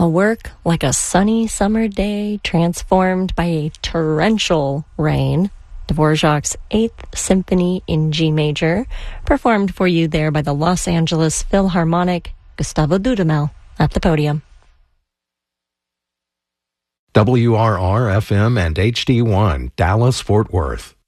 A work like a sunny summer day transformed by a torrential rain. Dvorak's Eighth Symphony in G major, performed for you there by the Los Angeles Philharmonic. Gustavo Dudamel at the podium. WRR-FM and HD1, Dallas-Fort Worth.